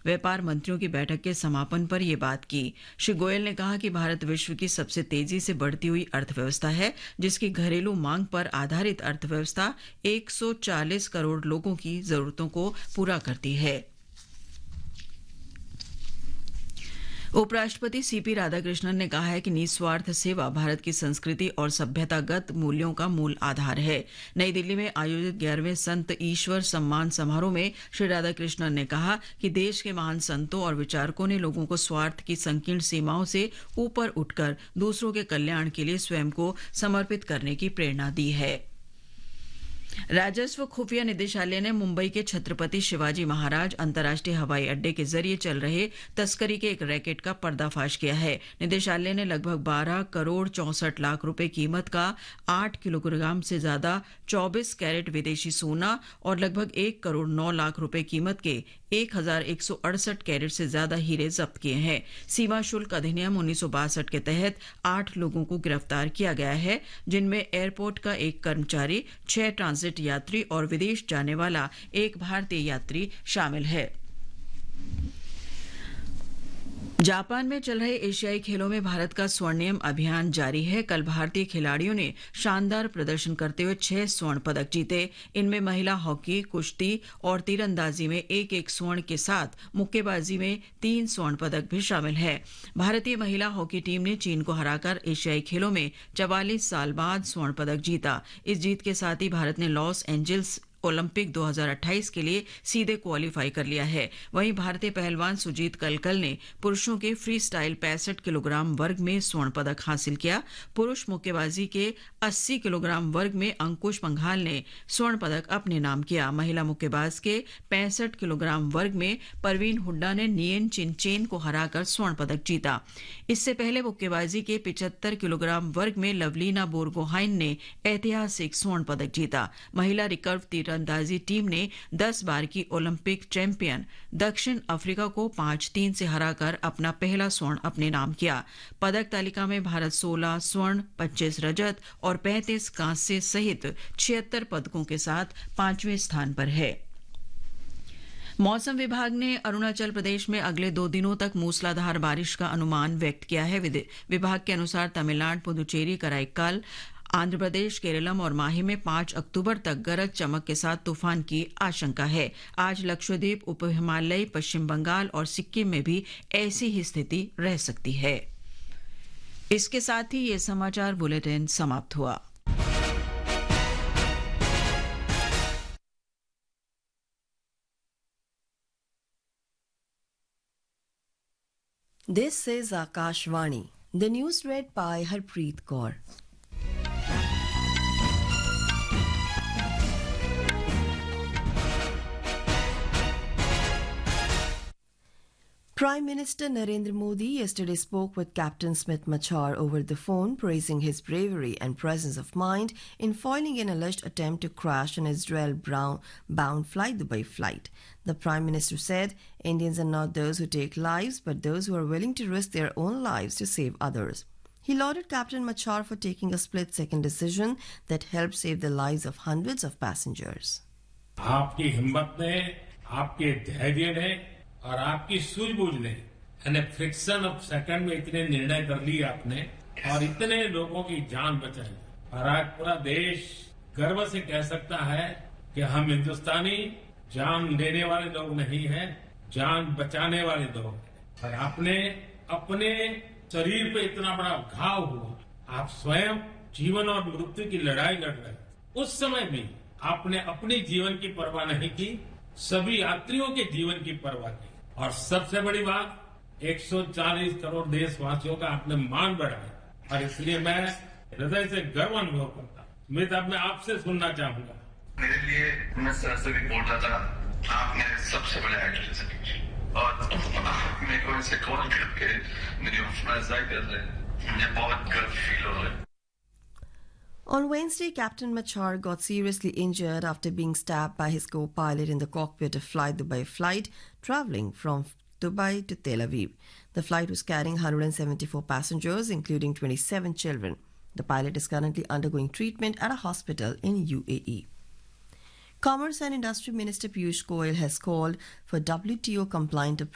व्यापार मंत्रियों की बैठक के समापन पर यह बात की। श्री गोयल ने कहा कि भारत विश्व की सबसे तेजी से बढ़ती हुई अर्थव्यवस्था है, जिसकी घरेलू मांग पर आधारित अर्थव्यवस्था 140 करोड़ लोगों की जरूरतों को पूरा करती है। उपराष्ट्रपति सीपी राधाकृष्णन ने कहा है कि निस्वार्थ सेवा भारत की संस्कृति और सभ्यतागत मूल्यों का मूल आधार है। नई दिल्ली में आयोजित 11वें संत ईश्वर सम्मान समारोह में श्री राधाकृष्णन ने कहा कि देश के महान संतों और विचारकों ने लोगों को स्वार्थ की संकीर्ण सीमाओं से ऊपर उठकर दूसरों के कल्याण के लिए स्वयं को समर्पित करने की प्रेरणा दी है। राजस्व खुफिया निदेशालय ने मुंबई के छत्रपति शिवाजी महाराज अंतर्राष्ट्रीय हवाई अड्डे के जरिए चल रहे तस्करी के एक रैकेट का पर्दाफाश किया है। निदेशालय ने लगभग 12 करोड़ 64 लाख रुपए कीमत का 8 किलोग्राम से ज्यादा 24 कैरेट विदेशी सोना और लगभग 1 करोड़ 9 लाख रुपए कीमत के 1168 कैरेट से ज्यादा हीरे जब्त किए हैं। सीमा शुल्क अधिनियम 1962 के तहत 8 लोगों को गिरफ्तार किया गया है, जिनमें एयरपोर्ट का एक कर्मचारी, 6 ट्रांजिट यात्री और विदेश जाने वाला एक भारतीय यात्री शामिल है। जापान में चल रहे एशियाई खेलों में भारत का स्वर्णिम अभियान जारी है। कल भारतीय खिलाड़ियों ने शानदार प्रदर्शन करते हुए 6 स्वर्ण पदक जीते। इनमें महिला हॉकी, कुश्ती और तीरंदाजी में एक एक स्वर्ण के साथ मुक्केबाजी में 3 स्वर्ण पदक भी शामिल है। भारतीय महिला हॉकी टीम ने चीन को हराकर एशियाई खेलों में 44 साल बाद स्वर्ण पदक जीता। इस जीत के साथ ही भारत ने लॉस एंजल्स ओलंपिक 2028 के लिए सीधे क्वालिफाई कर लिया है। वहीं भारतीय पहलवान सुजीत कलकल ने पुरुषों के फ्री स्टाइल 65 किलोग्राम वर्ग में स्वर्ण पदक हासिल किया। पुरुष मुक्केबाजी के 80 किलोग्राम वर्ग में अंकुश पंघाल ने स्वर्ण पदक अपने नाम किया। महिला मुक्केबाज के 65 किलोग्राम वर्ग में परवीन हुड्डा ने नियन चिनचेन को हराकर स्वर्ण पदक जीता। इससे पहले मुक्केबाजी के 75 किलोग्राम वर्ग में लवलीना बोरगोहाइन ने ऐतिहासिक स्वर्ण पदक जीता। महिला रिकर्व तीरंदाजी टीम ने 10 बार की ओलंपिक चैंपियन दक्षिण अफ्रीका को 5-3 से हराकर अपना पहला स्वर्ण अपने नाम किया। पदक तालिका में भारत 16 स्वर्ण, 25 रजत और 35 कांस्य सहित 76 पदकों के साथ 5वें स्थान पर है। मौसम विभाग ने अरुणाचल प्रदेश में अगले 2 दिनों तक मूसलाधार बारिश का अनुमान व्यक्त किया है। विभाग के अनुसार तमिलनाडु, पुदुचेरी, कराईकाल, आंध्र प्रदेश, केरलम और माही में 5 अक्टूबर तक गरज चमक के साथ तूफान की आशंका है। आज लक्षद्वीप, उप हिमालय, पश्चिम बंगाल और सिक्किम में भी ऐसी ही स्थिति रह सकती है। इसके साथ ही ये समाचार बुलेटिन समाप्त हुआ। This is Akashvani. The news read by Harpreet Kaur. Prime Minister Narendra Modi yesterday spoke with Captain Smith Machar over the phone, praising his bravery and presence of mind in foiling an alleged attempt to crash an Israel-bound Fly Dubai flight. The Prime Minister said Indians are not those who take lives, but those who are willing to risk their own lives to save others. He lauded Captain Machar for taking a split-second decision that helped save the lives of hundreds of passengers. आपकी हिम्मत ने, आपके धैर्य ने और आपकी सूझबूझ ने यानी फ्रिक्शन ऑफ सेकंड में इतने निर्णय कर लिए आपने और इतने लोगों की जान बचाई। और आज पूरा देश गर्व से कह सकता है कि हम हिंदुस्तानी जान लेने वाले लोग नहीं हैं, जान बचाने वाले लोग हैं। और आपने अपने शरीर पे इतना बड़ा घाव हुआ, आप स्वयं जीवन और मृत्यु की लड़ाई लड़ रहे, उस समय भी आपने अपने जीवन की परवाह नहीं की, सभी यात्रियों के जीवन की परवाह की। और सबसे बड़ी बात 140 करोड़ देशवासियों का आपने मान बढ़ाया और इसलिए मैं हृदय से गर्व अनुभव करता हूं। मैं अब मैं आपसे सुनना चाहूंगा। मेरे लिए मैं सर से भी बोल रहा था, आपने सबसे बड़े एक्टर और मेरे को इसे कॉल करके मेरी हौसला अफजाई कर रहे हैं, मुझे बहुत गर्व फील हो रहा है। On Wednesday, Captain Machar got seriously injured after being stabbed by his co-pilot in the cockpit of Fly Dubai flight traveling from Dubai to Tel Aviv. The flight was carrying 174 passengers, including 27 children. The pilot is currently undergoing treatment at a hospital in UAE. Commerce and Industry Minister Piyush Goyal has called for WTO-compliant